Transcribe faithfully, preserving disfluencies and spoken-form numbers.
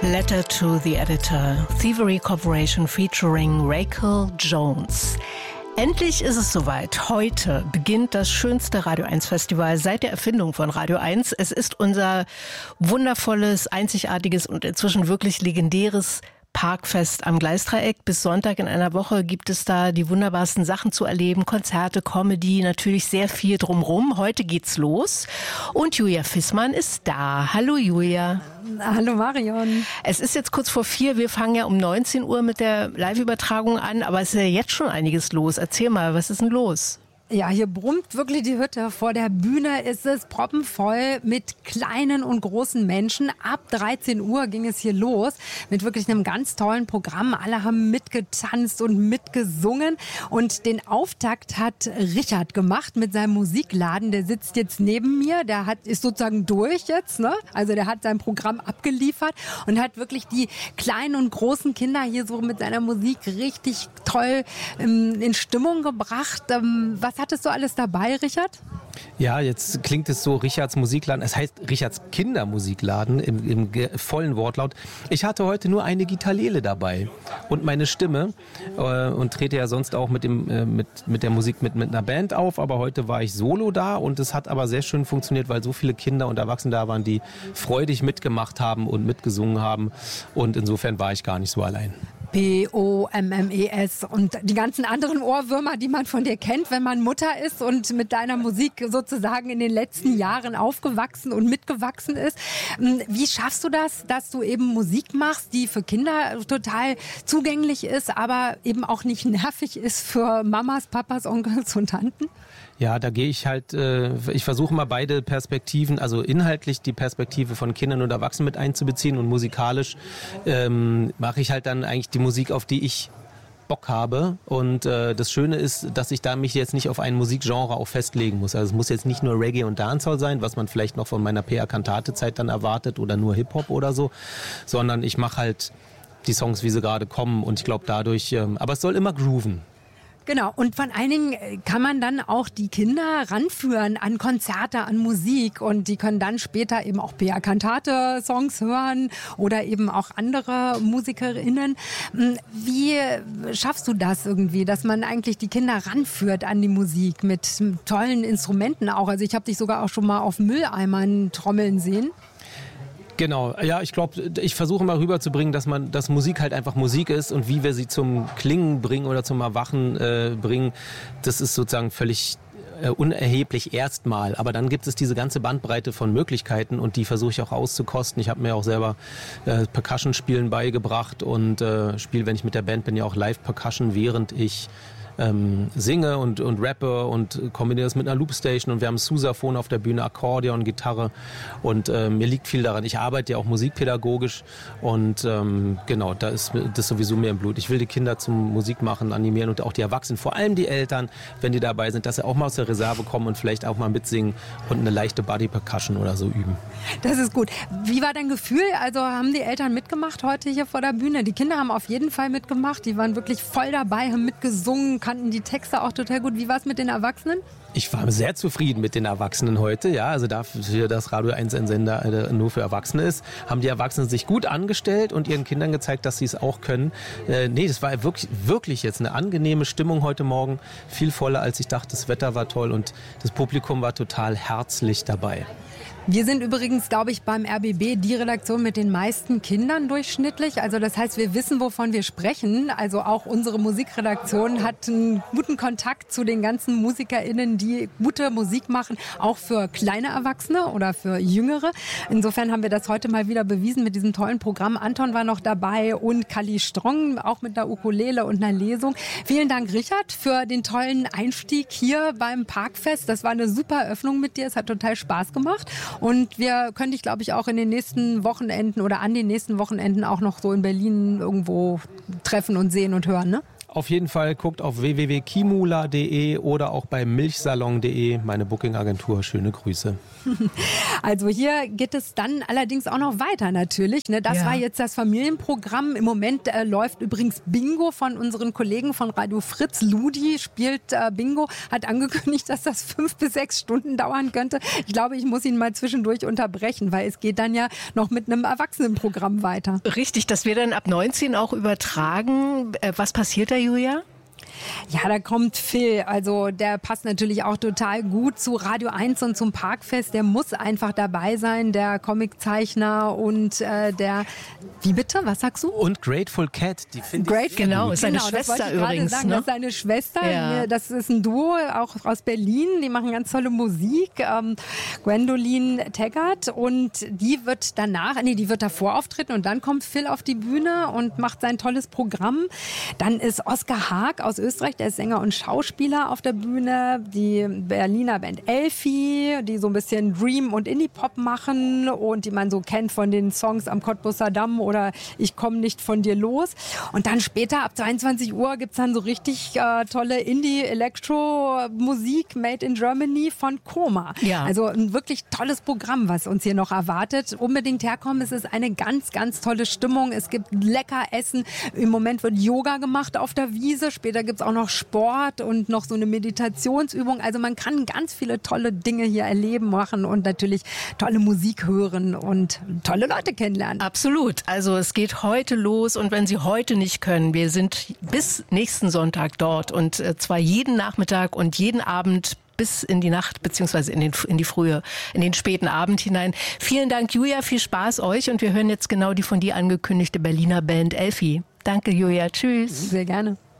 Letter to the Editor, Thievery Corporation featuring Rachel Jones. Endlich ist es soweit. Heute beginnt das schönste Radio eins Festival seit der Erfindung von Radio eins. Es ist unser wundervolles, einzigartiges und inzwischen wirklich legendäres Parkfest am Gleisdreieck. Bis Sonntag in einer Woche gibt es da die wunderbarsten Sachen zu erleben. Konzerte, Comedy, natürlich sehr viel drumherum. Heute geht's los und Julia Fissmann ist da. Hallo Julia. Hallo Marion. Es ist jetzt kurz vor vier. Wir fangen ja um neunzehn Uhr mit der Live-Übertragung an, aber es ist ja jetzt schon einiges los. Erzähl mal, was ist denn los? Ja, hier brummt wirklich die Hütte. Vor der Bühne ist es proppenvoll mit kleinen und großen Menschen. Ab dreizehn Uhr ging es hier los mit wirklich einem ganz tollen Programm. Alle haben mitgetanzt und mitgesungen. Und den Auftakt hat Richard gemacht mit seinem Musikladen. Der sitzt jetzt neben mir. Der hat, ist sozusagen durch jetzt, ne? Also der hat sein Programm abgeliefert und hat wirklich die kleinen und großen Kinder hier so mit seiner Musik richtig toll ähm, in Stimmung gebracht. Ähm, was hattest du alles dabei, Richard? Ja, jetzt klingt es so, Richards Musikladen, es heißt Richards Kindermusikladen im, im vollen Wortlaut. Ich hatte heute nur eine Gitarrele dabei und meine Stimme äh, und trete ja sonst auch mit, dem, äh, mit, mit der Musik mit, mit einer Band auf, aber heute war ich solo da und es hat aber sehr schön funktioniert, weil so viele Kinder und Erwachsene da waren, die freudig mitgemacht haben und mitgesungen haben und insofern war ich gar nicht so allein. P O M M E S und die ganzen anderen Ohrwürmer, die man von dir kennt, wenn man Mutter ist und mit deiner Musik sozusagen in den letzten Jahren aufgewachsen und mitgewachsen ist. Wie schaffst du das, dass du eben Musik machst, die für Kinder total zugänglich ist, aber eben auch nicht nervig ist für Mamas, Papas, Onkels und Tanten? Ja, da gehe ich halt, äh, ich versuche mal beide Perspektiven, also inhaltlich die Perspektive von Kindern und Erwachsenen mit einzubeziehen und musikalisch ähm, mache ich halt dann eigentlich die Musik, auf die ich Bock habe. Und äh, das Schöne ist, dass ich da mich jetzt nicht auf ein Musikgenre auch festlegen muss. Also es muss jetzt nicht nur Reggae und Dancehall sein, was man vielleicht noch von meiner P A-Kantate-Zeit dann erwartet oder nur Hip-Hop oder so, sondern ich mache halt die Songs, wie sie gerade kommen und ich glaube dadurch, ähm, aber es soll immer grooven. Genau, und vor allen Dingen kann man dann auch die Kinder ranführen an Konzerte, an Musik und die können dann später eben auch P A-Kantate-Songs hören oder eben auch andere MusikerInnen. Wie schaffst du das irgendwie, dass man eigentlich die Kinder ranführt an die Musik mit tollen Instrumenten auch? Also ich habe dich sogar auch schon mal auf Mülleimern trommeln sehen. Genau, ja, ich glaube, ich versuche mal rüberzubringen, dass man, dass Musik halt einfach Musik ist und wie wir sie zum Klingen bringen oder zum Erwachen äh, bringen, das ist sozusagen völlig äh, unerheblich erstmal. Aber dann gibt es diese ganze Bandbreite von Möglichkeiten und die versuche ich auch auszukosten. Ich habe mir auch selber äh, Percussion-Spielen beigebracht und äh, spiele, wenn ich mit der Band bin, ja auch Live-Percussion, während ich Ähm, singe und, und rappe und kombiniere das mit einer Loopstation und wir haben Sousaphon auf der Bühne, Akkordeon, Gitarre und äh, mir liegt viel daran. Ich arbeite ja auch musikpädagogisch und ähm, genau, da ist das sowieso mehr im Blut. Ich will die Kinder zum Musikmachen animieren und auch die Erwachsenen, vor allem die Eltern, wenn die dabei sind, dass sie auch mal aus der Reserve kommen und vielleicht auch mal mitsingen und eine leichte Body-Percussion oder so üben. Das ist gut. Wie war dein Gefühl? Also haben die Eltern mitgemacht heute hier vor der Bühne? Die Kinder haben auf jeden Fall mitgemacht. Die waren wirklich voll dabei, haben mitgesungen, kannten die Texte auch total gut. Wie war es mit den Erwachsenen? Ich war sehr zufrieden mit den Erwachsenen heute. Ja, also dafür, dass Radio eins ein Sender nur für Erwachsene ist, haben die Erwachsenen sich gut angestellt und ihren Kindern gezeigt, dass sie es auch können. Äh, nee, das war wirklich, wirklich jetzt eine angenehme Stimmung heute Morgen. Viel voller, als ich dachte. Das Wetter war toll und das Publikum war total herzlich dabei. Wir sind übrigens, glaube ich, beim R B B die Redaktion mit den meisten Kindern durchschnittlich. Also das heißt, wir wissen, wovon wir sprechen. Also auch unsere Musikredaktion hat einen guten Kontakt zu den ganzen MusikerInnen, die gute Musik machen, auch für kleine Erwachsene oder für Jüngere. Insofern haben wir das heute mal wieder bewiesen mit diesem tollen Programm. Anton war noch dabei und Kali Strong, auch mit einer Ukulele und einer Lesung. Vielen Dank, Richard, für den tollen Einstieg hier beim Parkfest. Das war eine super Eröffnung mit dir. Es hat total Spaß gemacht. Und wir können dich, glaube ich, auch in den nächsten Wochenenden oder an den nächsten Wochenenden auch noch so in Berlin irgendwo treffen und sehen und hören, ne? auf jeden Fall guckt auf w w w punkt kimula punkt de oder auch bei milchsalon punkt de, meine Booking-Agentur. Schöne Grüße. Also hier geht es dann allerdings auch noch weiter natürlich. Ne? Das ja. war jetzt das Familienprogramm. Im Moment äh, läuft übrigens Bingo von unseren Kollegen von Radio Fritz. Ludi spielt äh, Bingo, hat angekündigt, dass das fünf bis sechs Stunden dauern könnte. Ich glaube, ich muss ihn mal zwischendurch unterbrechen, weil es geht dann ja noch mit einem Erwachsenenprogramm weiter. Richtig, das wird dann ab neunzehn auch übertragen. Äh, was passiert da, Julia? Ja, da kommt Phil, also der passt natürlich auch total gut zu Radio eins und zum Parkfest. Der muss einfach dabei sein, der Comiczeichner und äh, der, wie bitte, was sagst du? Und Grateful Cat, die finde Great, ich genau, gut. ist seine genau, Schwester das übrigens. Sagen, Ne? Das ist seine Schwester, ja. Das ist ein Duo, auch aus Berlin, die machen ganz tolle Musik. Ähm, Gwendoline Taggart, und die wird danach, nee, die wird davor auftreten und dann kommt Phil auf die Bühne und macht sein tolles Programm. Dann ist Oskar Haag aus Österreich, der ist Sänger und Schauspieler auf der Bühne. Die Berliner Band Elfi, die so ein bisschen Dream und Indie-Pop machen und die man so kennt von den Songs am Cottbusser Damm oder Ich komm nicht von dir los. Und dann später ab zweiundzwanzig Uhr gibt's dann so richtig äh, tolle Indie-Elektro-Musik made in Germany von Koma. Ja. Also ein wirklich tolles Programm, was uns hier noch erwartet. Unbedingt herkommen, es ist eine ganz, ganz tolle Stimmung. Es gibt lecker Essen. Im Moment wird Yoga gemacht auf der Wiese. Später gibt's auch noch Sport und noch so eine Meditationsübung. Also man kann ganz viele tolle Dinge hier erleben, machen und natürlich tolle Musik hören und tolle Leute kennenlernen. Absolut. Also es geht heute los und wenn Sie heute nicht können, wir sind bis nächsten Sonntag dort und äh, zwar jeden Nachmittag und jeden Abend bis in die Nacht beziehungsweise in, den, in die frühe, in den späten Abend hinein. Vielen Dank, Julia, viel Spaß euch und wir hören jetzt genau die von dir angekündigte Berliner Band Elfi. Danke, Julia. Tschüss. Sehr gerne.